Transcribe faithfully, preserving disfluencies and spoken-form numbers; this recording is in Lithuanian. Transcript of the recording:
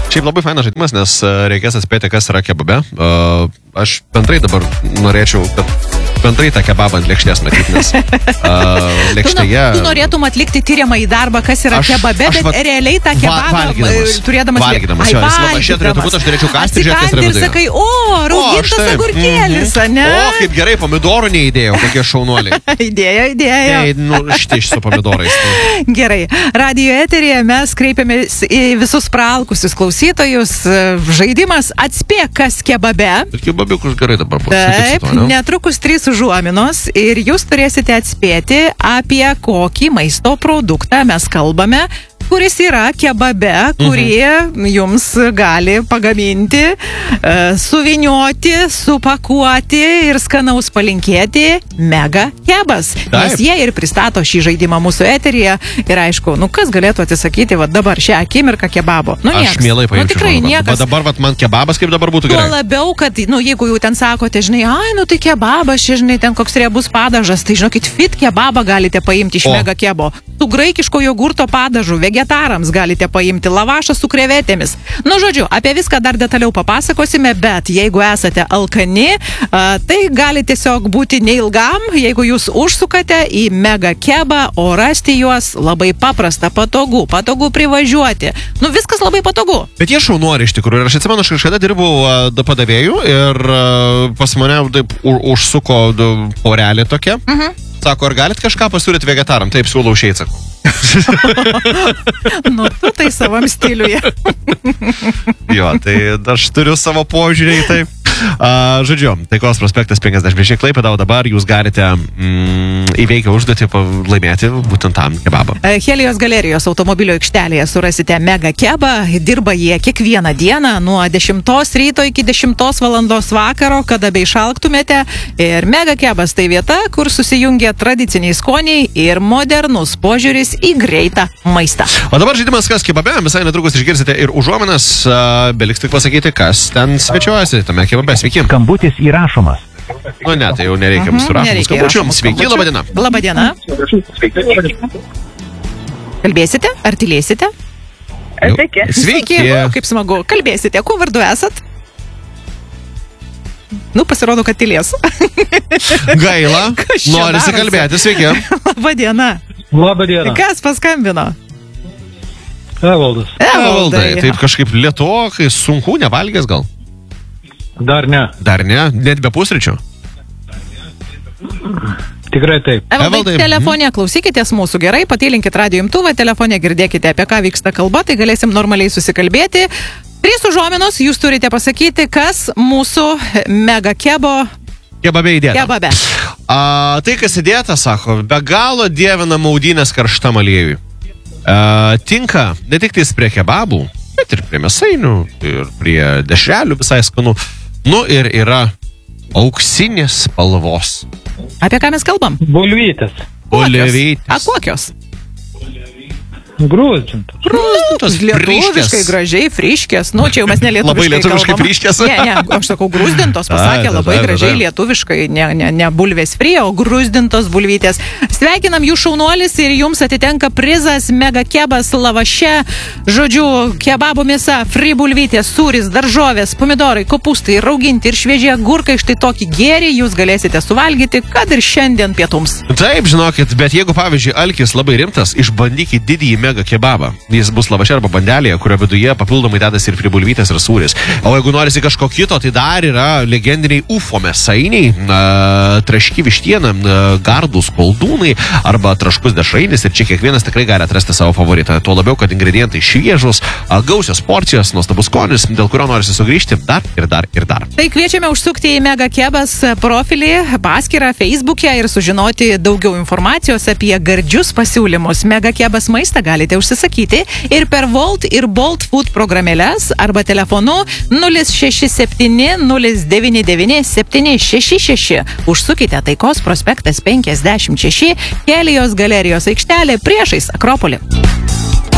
Šiaip labai fainas žaidimas, nes reikės atspėti, kas yra kebabe. Uh, aš bendrai dabar norėčiau, kad bendrai tą kebabą ant lėkštės matyti, nes uh, lėkštėje... Tu, tu norėtum atlikti tyriamą į darbą, kas yra aš, kebabe, aš, bet va, realiai tą kebabą valgydamas, turėdamas... Valgydamas, ai, jo, valgydamas. Turėtų būti, aš turėčiau kasti, žiūrėti, kas yra viduje. Ir sakai, o, raugintas agurkėlis, mm-hmm. ne? O, kaip gerai, pomidorų neįdėjau, kokie šaunuoliai. Idėjo, idėjo. Ei, nu, štai su pomidorais. Tai. Gerai, radio eteryje mes kreipiamės į visus praalkusius klausytojus. Žaidimas atspėk, kas kebabe. Bet kebabiukus gerai dabar bus. Taip, to, ne? Netrukus trys užuominos ir jūs turėsite atspėti, apie kokį maisto produktą mes kalbame, kuris yra kebabe, kurį mhm. jums gali pagaminti, suvinioti, supakuoti ir skanaus palinkėti Mega Kebas. Taip. Nes jie ir pristato šį žaidimą mūsų eteryje ir aišku, nu kas galėtų atsisakyti va dabar šią akimirką kebabo? Nu, aš nieks. mielai paimčiau. Nu, tikrai niekas. Va dabar va, man kebabas kaip dabar būtų gerai. Tuo labiau, kad, nu, jeigu jau ten sakote, žinai, ai, nu tai kebabas, žinai, ten koks riebus padažas, tai žinokit, fit kebabą galite paimti iš o. Mega Kebo. Su graikiško jogurto padažu, vegetarams galite paimti lavašą su krevetėmis. Nu, žodžiu, apie viską dar detaliau papasakosime, bet jeigu esate alkani, tai gali tiesiog būti neilgam, jeigu jūs užsukate į Mega Kebą, o rasti juos labai paprasta, patogu, patogu privažiuoti. Nu, viskas labai patogu. Bet jie šaunuori iš tikrųjų. Ir aš atsimenu, aš kažkada dirbau uh, padavėjų ir uh, pas mane taip užsuko porelė tokia. Mhm. Sako, ar galit kažką pasiūlyti vegetaram? Taip, siūlau išeit, sakau. Nu, tu tai savam stiliuje. Jo, tai aš turiu savo požiūrį į tai. Uh, žodžiu, Taikos prospektas penkiasdešimt šeši Klaipėda, o dabar jūs galite mm, įveikę užduotį laimėti būtent tam kebabą. Helijos galerijos automobilio aikštelėje surasite Mega Kebą, dirba jie kiekvieną dieną nuo dešimtos ryto iki dešimtos valandos vakaro, kada bei šalktumėte. Ir Mega Kebas tai vieta, kur susijungia tradiciniai skoniai ir modernus požiūris į greitą maistą. O dabar žaidimas kas kebabe, visai netrukus išgirsite ir užuominas, uh, beliks tik pasakyti, kas ten svečiuojasi tame kebabe. Sveiki. Skambutis įrašomas. Nu ne, tai jau nereikia mums surašyti skambučių. Sveiki, laba diena. Labą dieną. Kalbėsite? Ar tylėsite? Sveiki. Sveiki. O, kaip smagu. Kalbėsite. Kuo vardu esat? Nu, pasirodo, kad tylės. Gaila. Norisi kalbėti. Sveiki. Labą dieną. Labą dieną. Kas paskambino? Evaldas. Evaldai. Taip kažkaip lietokai, sunku, nevalgęs gal? Dar ne. Dar ne? Net be pusryčių? Tikrai taip. Evaldai, telefone klausykitės mūsų gerai, patylinkit radio imtuvą, telefone girdėkite, apie ką vyksta kalba, tai galėsim normaliai susikalbėti. Trys užuominos, jūs turite pasakyti, kas mūsų Mega Kebo kebabe įdėta. Kebabe. A, tai, kas įdėta, sako, be galo dievina maudynės karštam aliejui. A, tinka ne tik tais prie kebabų, bet ir prie mėsainių, ir prie dešrelių visai skanu. Nu ir yra auksinės spalvos. Apie ką mes kalbam? Bulvytės. Bulvytės. A, kokios? Grūzdintos. Grūzdintos, lietuviškai, gražiai, friškės. Nu, čia jau mes ne lietuviškai labai lietuviškai kalbam. Friškės. Ne, ne, aš sakau grūzdintos, pasakė a, labai da, da, gražiai da. lietuviškai, ne, ne, ne bulvės frie, o grūzdintos bulvytės. Sveikinam jų šaunuolis ir jums atitenka prizas Mega Kebas lavaše. Žodžiu, kebabo mėsa, fri bulvytės, sūris, daržovės, pomidorai, kopūstai, rauginti ir švieži agurkai. Štai tokį gėrį jūs galėsite suvalgyti, kad ir šiandien pietums. Taip, žinokit, bet jeigu, pavyzdžiui, alkis labai rimtas, išbandykit didįjį Mega Kebabą. Jis bus lavaše arba bandelėje, kurio viduje papildomai dedas ir fribulvytės ir sūris. O jeigu norisi kažko kito, tai dar yra legendiniai ufo mėsainiai, traški vištiena, gardūs koldūnai arba traškus dešrainis ir čia kiekvienas tikrai gali atrasti savo favoritą. Tuo labiau, kad ingredientai šviežus, gausios porcijos, nuostabus skonis, dėl kurio norisi sugrįžti dar ir dar ir dar. Tai kviečiame užsukti į Mega Kebas profilį, paskyrą Facebook'e ir sužinoti daugiau informacijos apie gardžius pasiūlymus. Mega Kebas maistą galite užsisakyti ir per Volt ir Bolt Food programėles arba telefonu nulis šeši septyni nulis devyni devyni septyni šeši šeši. Užsukite Taikos prospektas penkiasdešimt šeši, Helijos galerijos aikštelė priešais Akropolį.